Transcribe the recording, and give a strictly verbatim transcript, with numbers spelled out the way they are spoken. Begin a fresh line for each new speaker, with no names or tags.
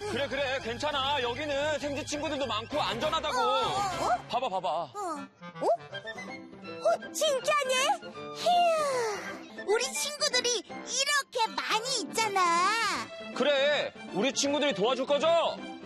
그래 그래 괜찮아. 여기는 생쥐 친구들도 많고 안전하다고.
어, 어?
봐봐 봐봐.
어? 어? 어, 진짜네? 휴, 우리 친구들이 이렇게 많이 있잖아.
그래 우리 친구들이 도와줄 거죠?